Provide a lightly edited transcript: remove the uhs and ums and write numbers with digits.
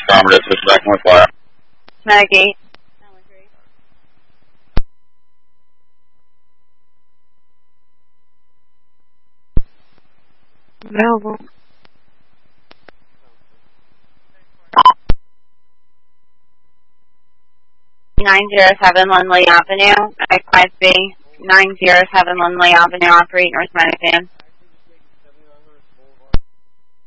Affirmative, switchback with fire. Medic 8. Available. 907 Lindley Avenue, X5B, 907 Lindley Avenue, operate North Medic van.